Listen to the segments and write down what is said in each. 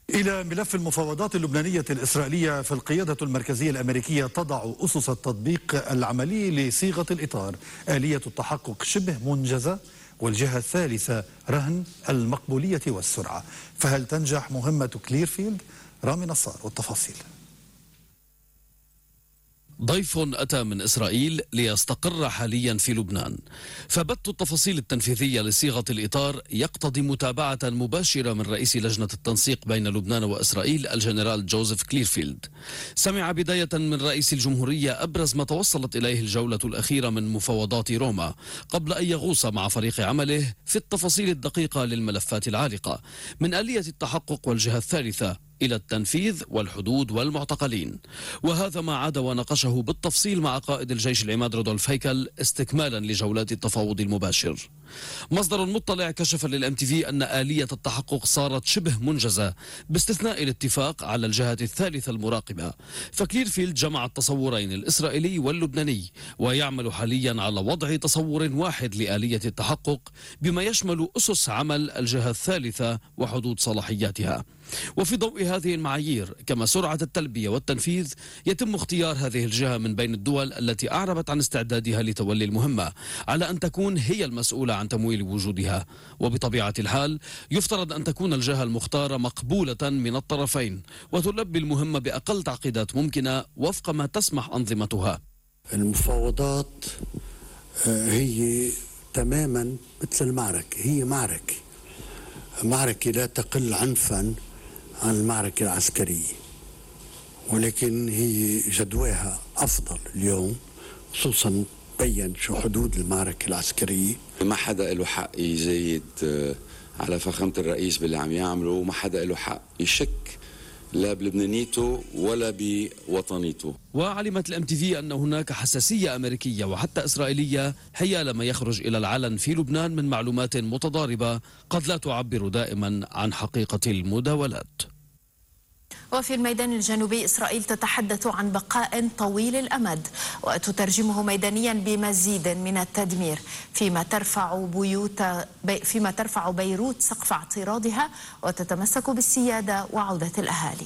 إلى ملف المفاوضات اللبنانية الإسرائيلية، فالقيادة المركزية الأمريكية تضع أسس التطبيق العملي لصيغة الإطار. آلية التحقق شبه منجزة، والجهة الثالثة رهن المقبولية والسرعة. فهل تنجح مهمة كليرفيلد؟ رامي نصار والتفاصيل. ضيف أتى من إسرائيل ليستقر حاليا في لبنان، فبت التفاصيل التنفيذية لصيغة الإطار يقتضي متابعة مباشرة من رئيس لجنة التنسيق بين لبنان وإسرائيل الجنرال جوزيف كليرفيلد. سمع بداية من رئيس الجمهورية أبرز ما توصلت إليه الجولة الأخيرة من مفاوضات روما، قبل أن يغوص مع فريق عمله في التفاصيل الدقيقة للملفات العالقة، من آلية التحقق والجهة الثالثة إلى التنفيذ والحدود والمعتقلين. وهذا ما عاد وناقشه بالتفصيل مع قائد الجيش العماد رودولف هيكل استكمالا لجولات التفاوض المباشر. مصدر مطلع كشف للMTV أن آلية التحقق صارت شبه منجزة باستثناء الاتفاق على الجهة الثالثة المراقبة. فكليرفيلد جمع التصورين الإسرائيلي واللبناني، ويعمل حاليا على وضع تصور واحد لآلية التحقق بما يشمل أسس عمل الجهة الثالثة وحدود صلاحياتها. وفي ضوء هذه المعايير كما سرعة التلبية والتنفيذ، يتم اختيار هذه الجهة من بين الدول التي أعربت عن استعدادها لتولي المهمة، على أن تكون هي المسؤولة عن تمويل وجودها. وبطبيعة الحال يفترض أن تكون الجهة المختارة مقبولة من الطرفين، وتلبي المهمة بأقل تعقيدات ممكنة وفق ما تسمح أنظمتها. المفاوضات هي تماما مثل المعركة، هي معركة لا تقل عنفا عن المعركة العسكرية، ولكن هي جدواها أفضل اليوم، خصوصا بين شو حدود المعركة العسكرية. ما حدا له حق يزايد على فخامة الرئيس باللي عم يعمله، وما حدا له حق يشك لا بلبنانيته ولا بوطنيته. وعلمت الMTV أن هناك حساسية أمريكية وحتى إسرائيلية حيال ما يخرج إلى العلن في لبنان من معلومات متضاربة قد لا تعبر دائما عن حقيقة المداولات. وفي الميدان الجنوبي، إسرائيل تتحدث عن بقاء طويل الأمد وتترجمه ميدانيا بمزيد من التدمير، فيما ترفع بيروت سقف اعتراضها وتتمسك بالسيادة وعودة الأهالي.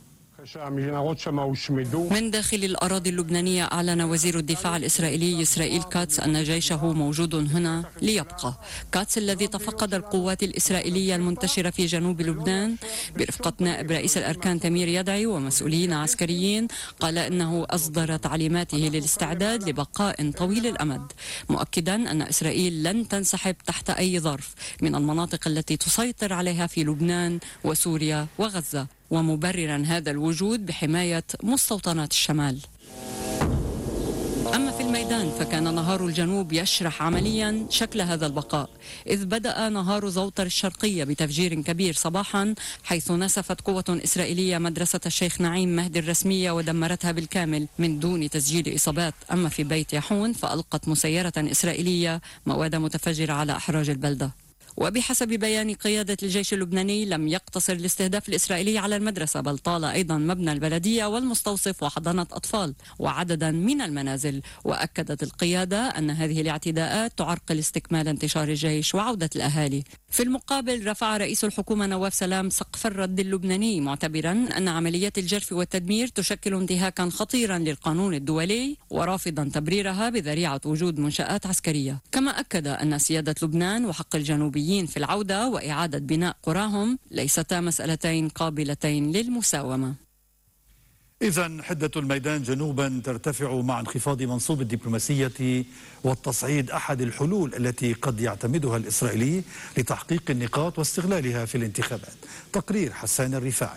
من داخل الأراضي اللبنانية، أعلن وزير الدفاع الإسرائيلي إسرائيل كاتس أن جيشه موجود هنا ليبقى. كاتس الذي تفقد القوات الإسرائيلية المنتشرة في جنوب لبنان برفقة نائب رئيس الأركان تمير يدعي ومسؤولين عسكريين، قال إنه أصدر تعليماته للاستعداد لبقاء طويل الأمد، مؤكدا أن إسرائيل لن تنسحب تحت أي ظرف من المناطق التي تسيطر عليها في لبنان وسوريا وغزة، ومبررا هذا الوجود بحماية مستوطنات الشمال. أما في الميدان فكان نهار الجنوب يشرح عمليا شكل هذا البقاء، إذ بدأ نهار زوطر الشرقية بتفجير كبير صباحا، حيث نسفت قوة إسرائيلية مدرسة الشيخ نعيم مهدي الرسمية ودمرتها بالكامل من دون تسجيل إصابات. أما في بيت يحون فألقت مسيرة إسرائيلية مواد متفجرة على أحراج البلدة. وبحسب بيان قيادة الجيش اللبناني، لم يقتصر الاستهداف الإسرائيلي على المدرسة، بل طال أيضا مبنى البلدية والمستوصف وحضانة أطفال وعددا من المنازل. وأكدت القيادة أن هذه الاعتداءات تعرقل استكمال انتشار الجيش وعودة الأهالي. في المقابل، رفع رئيس الحكومة نواف سلام سقف الرد اللبناني، معتبرا أن عمليات الجرف والتدمير تشكل انتهاكا خطيرا للقانون الدولي، ورافضا تبريرها بذريعة وجود منشآت عسكرية. كما أكد أن سيادة لبنان وحق الجنوبيين في العودة وإعادة بناء قراهم ليستا مسألتين قابلتين للمساومة. إذن حدة الميدان جنوبا ترتفع مع انخفاض منسوب الدبلوماسية والتصعيد أحد الحلول التي قد يعتمدها الإسرائيلي لتحقيق النقاط واستغلالها في الانتخابات. تقرير حسان الرفاعي.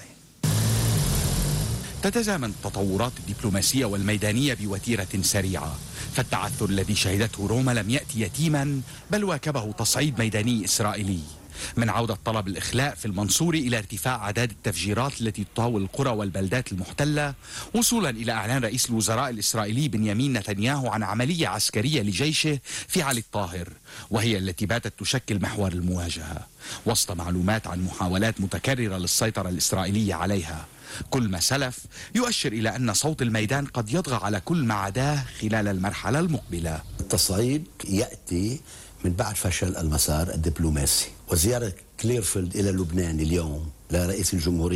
تتزامن التطورات الدبلوماسية والميدانية بوتيرة سريعة، فالتعثر الذي شهدته روما لم يأتي يتيما، بل واكبه تصعيد ميداني إسرائيلي، من عودة طلب الإخلاء في المنصورة إلى ارتفاع أعداد التفجيرات التي تطاول القرى والبلدات المحتلة، وصولا إلى إعلان رئيس الوزراء الإسرائيلي بنيامين نتنياهو عن عملية عسكرية لجيشه في علي الطاهر، وهي التي باتت تشكل محور المواجهة، وسط معلومات عن محاولات متكررة للسيطرة الإسرائيلية عليها. كل ما سلف يؤشر إلى أن صوت الميدان قد يطغى على كل ما عداه خلال المرحلة المقبلة. التصعيد يأتي من بعد فشل المسار الدبلوماسي، وزيارة كليرفيلد إلى لبنان اليوم لرئيس الجمهورية